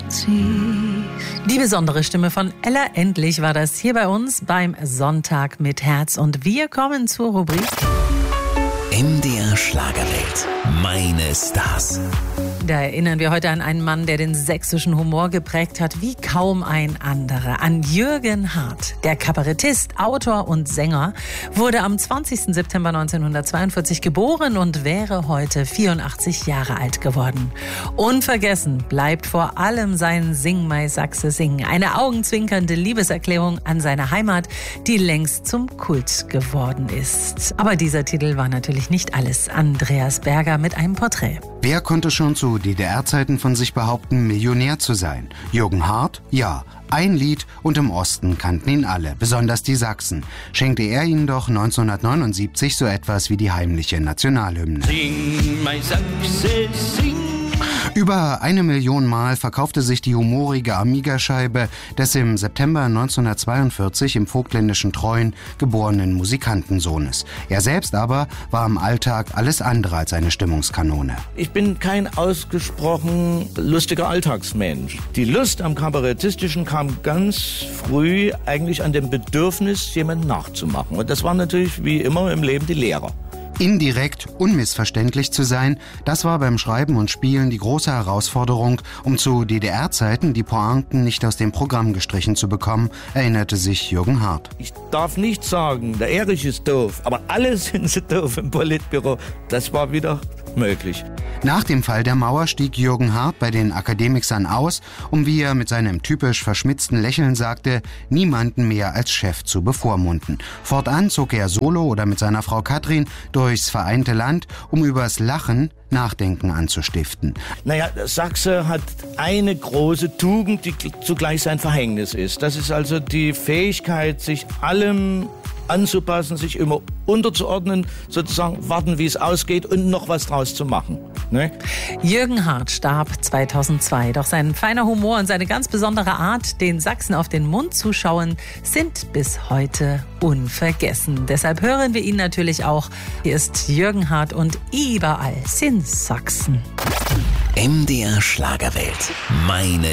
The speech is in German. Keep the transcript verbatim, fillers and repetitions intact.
Die besondere Stimme von Ella Endlich war das hier bei uns beim Sonntag mit Herz. Und wir kommen zur Rubrik M D R Schlagerwelt. Meine Stars. Da erinnern wir heute an einen Mann, der den sächsischen Humor geprägt hat wie kaum ein anderer. An Jürgen Hart. Der Kabarettist, Autor und Sänger wurde am zwanzigsten September neunzehnhundertzweiundvierzig geboren und wäre heute vierundachtzig Jahre alt geworden. Unvergessen bleibt vor allem sein Sing Mai Sachse Sing. Eine augenzwinkernde Liebeserklärung an seine Heimat, die längst zum Kult geworden ist. Aber dieser Titel war natürlich nicht alles. Andreas Berger mit einem Porträt. Wer konnte schon zu D D R-Zeiten von sich behaupten, Millionär zu sein? Jürgen Hart? Ja. Ein Lied und im Osten kannten ihn alle, besonders die Sachsen. Schenkte er ihnen doch neunzehnhundertneunundsiebzig so etwas wie die heimliche Nationalhymne. Sing, mein Sachse, sing. Über eine Million Mal verkaufte sich die humorige Amiga-Scheibe des im September neunzehnhundertzweiundvierzig im vogtländischen Treuen geborenen Musikantensohnes. Er selbst aber war im Alltag alles andere als eine Stimmungskanone. Ich bin kein ausgesprochen lustiger Alltagsmensch. Die Lust am Kabarettistischen kam ganz früh eigentlich an dem Bedürfnis, jemanden nachzumachen. Und das waren natürlich wie immer im Leben die Lehrer. Indirekt unmissverständlich zu sein, das war beim Schreiben und Spielen die große Herausforderung, um zu D D R-Zeiten die Pointen nicht aus dem Programm gestrichen zu bekommen, erinnerte sich Jürgen Hart. Ich darf nicht sagen, der Erich ist doof, aber alle sind sie doof im Politbüro. Das war wieder möglich. Nach dem Fall der Mauer stieg Jürgen Hart bei den Akademikern aus, um, wie er mit seinem typisch verschmitzten Lächeln sagte, niemanden mehr als Chef zu bevormunden. Fortan zog er solo oder mit seiner Frau Katrin durchs vereinte Land, um übers Lachen Nachdenken anzustiften. Naja, Sachse hat eine große Tugend, die zugleich sein Verhängnis ist. Das ist also die Fähigkeit, sich allem anzupassen, sich immer unterzuordnen, sozusagen warten, wie es ausgeht und noch was draus zu machen. Ne? Jürgen Hart starb zweitausendzwei. Doch sein feiner Humor und seine ganz besondere Art, den Sachsen auf den Mund zu schauen, sind bis heute unvergessen. Deshalb hören wir ihn natürlich auch. Hier ist Jürgen Hart und überall sind Sachsen. M D R Schlagerwelt. Meine